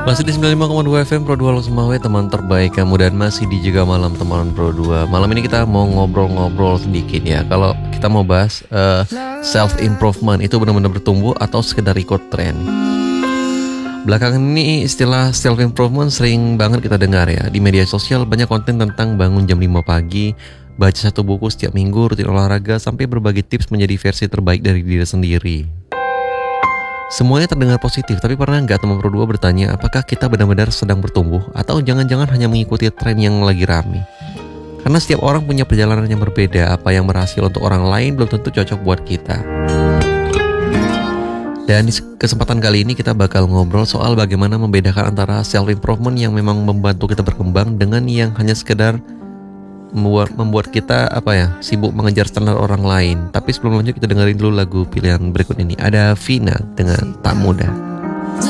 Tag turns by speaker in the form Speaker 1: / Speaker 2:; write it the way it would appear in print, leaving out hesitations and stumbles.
Speaker 1: Masih di 95,2 FM Pro 2 Halo Semawe, teman terbaik kamu, dan masih di Jaga Malam teman Pro 2. Malam ini kita mau ngobrol-ngobrol sedikit ya. Kalau kita mau bahas self-improvement itu benar-benar bertumbuh atau sekedar ikut tren. Belakangan ini istilah self-improvement sering banget kita dengar ya. Di media sosial banyak konten tentang bangun jam 5 pagi, baca satu buku setiap minggu, rutin olahraga, sampai berbagi tips menjadi versi terbaik dari diri sendiri. Semuanya terdengar positif, tapi pernah nggak teman Pro 2 bertanya apakah kita benar-benar sedang bertumbuh atau jangan-jangan hanya mengikuti tren yang lagi rame? Karena setiap orang punya perjalanan yang berbeda, apa yang berhasil untuk orang lain belum tentu cocok buat kita. Dan di kesempatan kali ini kita bakal ngobrol soal bagaimana membedakan antara self-improvement yang memang membantu kita berkembang dengan yang hanya sekedar membuat kita sibuk mengejar standar orang lain. Tapi sebelum lanjut kita dengerin dulu lagu pilihan berikut ini. Ada Vina dengan Tak Mudah.